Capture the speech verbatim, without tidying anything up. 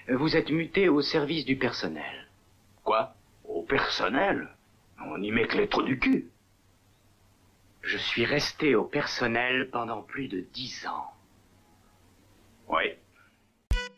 Vous êtes muté au service du personnel. Quoi? Au personnel? On y met que les trous du cul. Je suis resté au personnel pendant plus de dix ans. Oui.